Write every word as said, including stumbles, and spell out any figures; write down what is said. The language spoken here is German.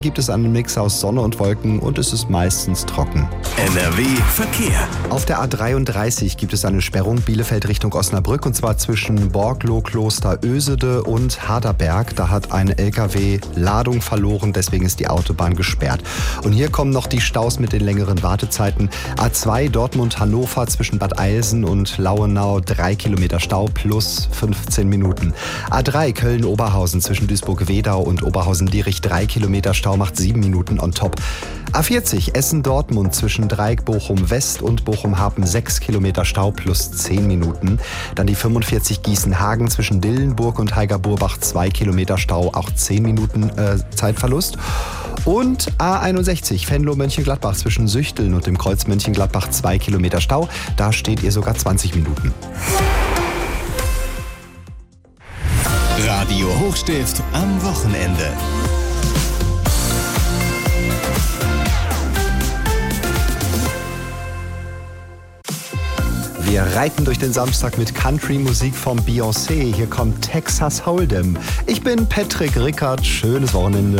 Gibt es einen Mix aus Sonne und Wolken und es ist meistens trocken. N R W Verkehr. Auf der A dreiunddreißig gibt es eine Sperrung Bielefeld Richtung Osnabrück und zwar zwischen Borgloh, Kloster Ösede und Harderberg. Da hat ein L K W Ladung verloren, deswegen ist die Autobahn gesperrt. Und hier kommen noch die Staus mit den längeren Wartezeiten. A zwei Dortmund-Hannover zwischen Bad Eilsen und Lauenau, drei Kilometer Stau plus fünfzehn Minuten. A drei Köln-Oberhausen zwischen Duisburg-Wedau und Oberhausen-Dierich, drei Kilometer Stau macht sieben Minuten on top. A vierzig Essen-Dortmund zwischen Dreieck Bochum-West und Bochum-Hapen, sechs Kilometer Stau plus zehn Minuten. Dann die fünfundvierzig Gießen-Hagen zwischen Dillenburg und Heiger-Burbach, zwei Kilometer Stau, auch zehn Minuten äh, Zeitverlust. Und A einundsechzig Venlo-Mönchengladbach zwischen Süchteln und dem Kreuz Mönchengladbach, zwei Kilometer Stau. Da steht ihr sogar zwanzig Minuten. Radio Hochstift am Wochenende. Wir reiten durch den Samstag mit Country-Musik von Beyoncé. Hier kommt Texas Hold'em. Ich bin Patrick Rickard. Schönes Wochenende.